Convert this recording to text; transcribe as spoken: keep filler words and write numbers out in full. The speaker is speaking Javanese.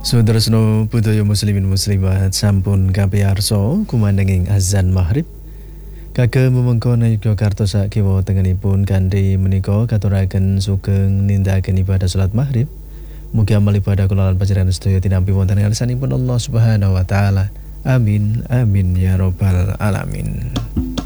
Sudresno budaya muslimin muslimat sampun kapiyarsa kumandhing azan maghrib kagem mumengkon Yogyakarta sakiwa tengenipun kanthi menika katuraken sugeng nindakaken ibadah salat maghrib. Mugi amal ibadah kula lan panjenengan sedaya tinampi wonten ngarsanipun Allah Subhanahu wa taala. Amin amin ya rabbal alamin.